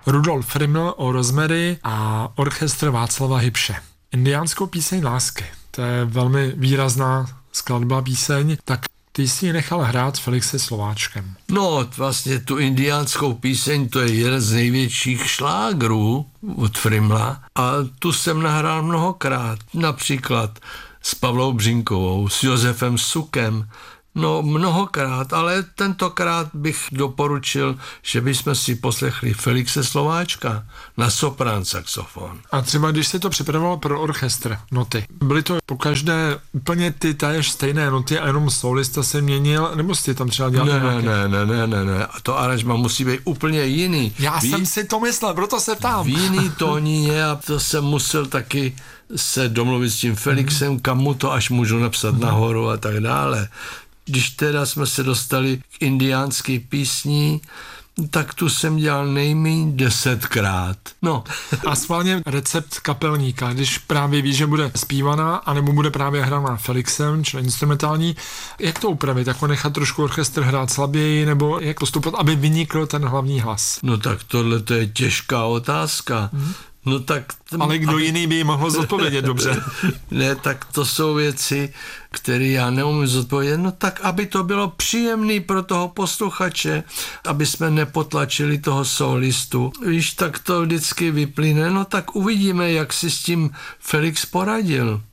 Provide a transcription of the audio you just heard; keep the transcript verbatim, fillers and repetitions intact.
Rudolf Friml o Rosemary a orchestr Václava Hybše. Indiánskou píseň lásky. To je velmi výrazná skladba píseň, tak ty jsi ji nechal hrát s Felixem Slováčkem. No, vlastně tu indiánskou píseň, to je jeden z největších šlágrů od Frimla a tu jsem nahrál mnohokrát, například s Pavlou Břínkovou, s Josefem Sukem, no mnohokrát, ale tentokrát bych doporučil, že bychom si poslechli Felixe Slováčka na soprán saxofon. A třeba když se to připravoval pro orchestr, noty, byly to pokaždé úplně ty též stejné noty a jenom solista se měnil, nebo jsi tam třeba dělal ne, nějaké? Ne, ne, ne, ne, ne, a to aranžma musí být úplně jiný. Já Ví, jsem si to myslel, proto se ptám. V jiný tónině a to jsem musel taky se domluvit s tím Felixem, kam mu to až můžu napsat nahoru a tak dále. Když teda jsme se dostali k indiánské písni, tak tu jsem dělal nejméně desetkrát. No. A schválně recept kapelníka, když právě ví, že bude zpívaná, anebo bude právě hraná Felixem, čili instrumentální, jak to upravit? Jako nechat trošku orchestr hrát slaběji, nebo jak postupovat, aby vynikl ten hlavní hlas? No tak tohle to je těžká otázka. Hmm. No tak... Ale kdo aby... jiný by ji mohl zodpovědět dobře? Ne, tak to jsou věci, které já neumím zodpovědět. No tak, aby to bylo příjemný pro toho posluchače, aby jsme nepotlačili toho solistu. Víš, tak to vždycky vyplyne. No tak uvidíme, jak si s tím Felix poradil.